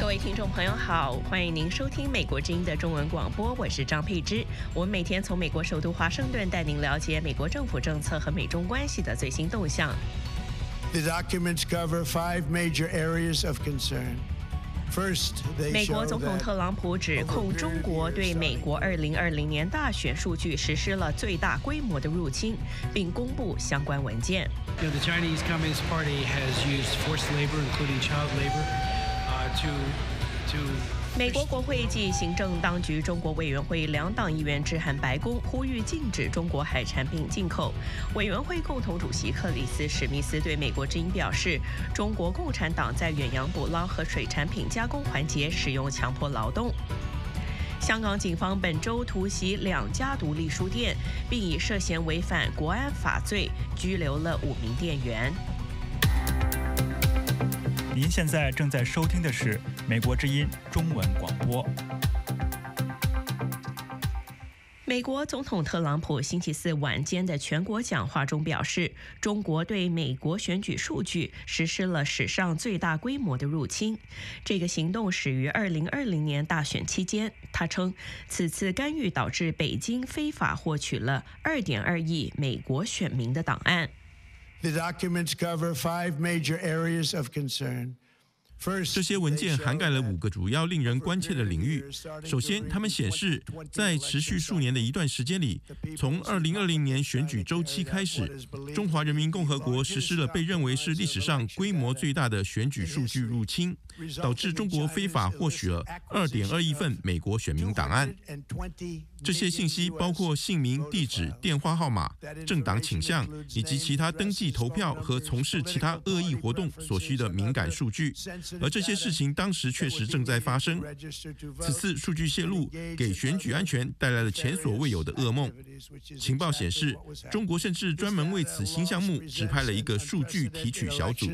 位听众朋友好，欢迎您收听美国之音的中文广播，我是张佩芝。我们每天从美国首都华盛顿带您了解美国政府政策和美中关系的最新动向。 The documents cover 5 major areas of concern. First, they 美国 show 总统 that 特朗普指控中国对美国2020年大选数据实施了最大规模的入侵，并公布相关文件。 The Chinese Communist Party has used forced labor, including child labor, to 美国国会暨行政当局中国委员会2党议员致函白宫，呼吁禁止中国海产品进口。委员会共同主席克里斯·史密斯对美国之音表示，中国共产党在远洋捕捞和水产品加工环节使用强迫劳动。香港警方本周突袭2家独立书店，并以涉嫌违反国安法罪拘留了5名店员。 您现在正在收听的是美国之音中文广播。 美国总统特朗普星期四晚间的全国讲话中表示，中国对美国选举数据实施了史上最大规模的入侵。这个行动始于2020年大选期间。他称，此次干预导致北京非法获取了2.2亿美国选民的档案。 the documents cover 5 major areas of concern. 这些文件涵盖了5个主要令人关切的领域。首先，它们显示，在持续数年的一段时间里，从2020年选举周期开始，中华人民共和国实施了被认为是历史上规模最大的选举数据入侵，导致中国非法获取了2.2亿份美国选民档案。这些信息包括姓名、地址、电话号码、政党倾向以及其他登记投票和从事其他恶意活动所需的敏感数据。而这些事情当时确实正在发生。此次数据泄露给选举安全带来了前所未有的噩梦。情报显示，中国甚至专门为此新项目指派了一个数据提取小组。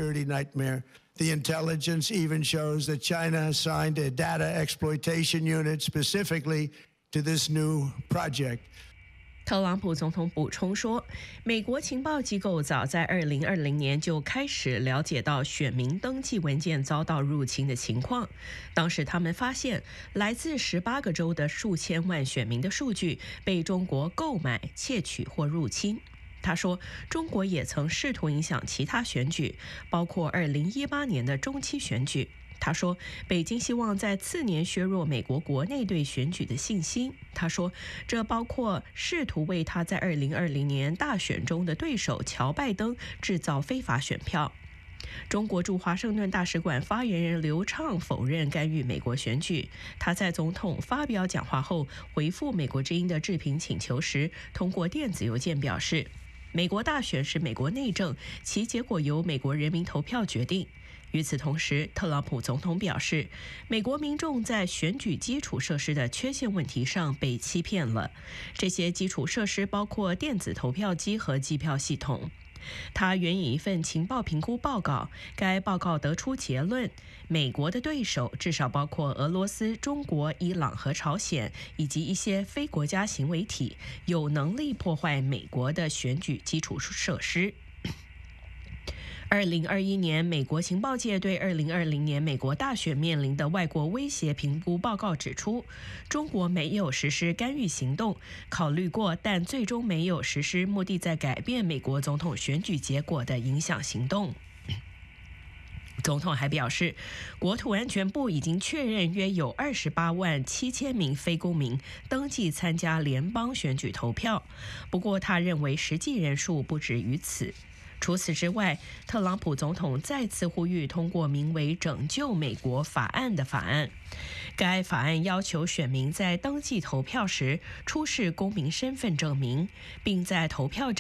The intelligence even shows that China assigned a data exploitation unit specifically to this new project. 特朗普总统补充说，美国情报机构早在2020年就开始了解到选民登记文件遭到入侵的情况。当时他们发现，来自18个州的数千万选民的数据被中国购买、窃取或入侵。他说，中国也曾试图影响其他选举，包括2018年的中期选举。他说，北京希望在次年削弱美国国内对选举的信心。他说，这包括试图为他在2020年大选中的对手乔拜登制造非法选票。中国驻华盛顿大使馆发言人刘畅否认干预美国选举。他在总统发表讲话后回复美国之音的置评请求时，通过电子邮件表示，美国大选是美国内政，其结果由美国人民投票决定。与此同时，特朗普总统表示，美国民众在选举基础设施的缺陷问题上被欺骗了。这些基础设施包括电子投票机和计票系统。他援引一份情报评估报告，该报告得出结论，美国的对手至少包括俄罗斯、中国、伊朗和朝鲜，以及一些非国家行为体，有能力破坏美国的选举基础设施。2021年，美国情报界对2020年美国大选面临的外国威胁评估报告指出，中国没有实施干预行动，考虑过，但最终没有实施目的在改变美国总统选举结果的影响行动。总统还表示，国土安全部已经确认约有28万7千名非公民登记参加联邦选举投票，不过他认为实际人数不止于此。除此之外，特朗普总统再次呼吁通过名为《拯救美国法案》的法案。该法案要求选民在登记投票时出示公民身份证明，并在投票